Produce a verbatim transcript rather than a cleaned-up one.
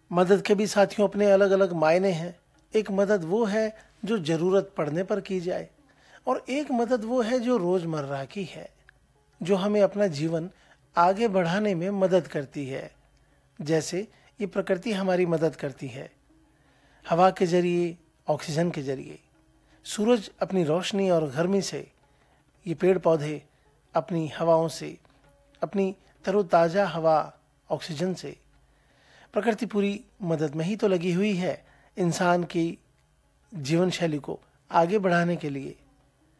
मदद के भी साथियों अपने अलग अलग मायने हैं। एक मदद वो है जो ज़रूरत पड़ने पर की जाए, और एक मदद वो है जो रोज़मर्रा की है, जो हमें अपना जीवन आगे बढ़ाने में मदद करती है। जैसे ये प्रकृति हमारी मदद करती है, हवा के जरिए, ऑक्सीजन के जरिए, सूरज अपनी रोशनी और गर्मी से, ये पेड़ पौधे अपनी हवाओं से, अपनी तरोताज़ा हवा ऑक्सीजन से। प्रकृति पूरी मदद में ही तो लगी हुई है इंसान की जीवन शैली को आगे बढ़ाने के लिए।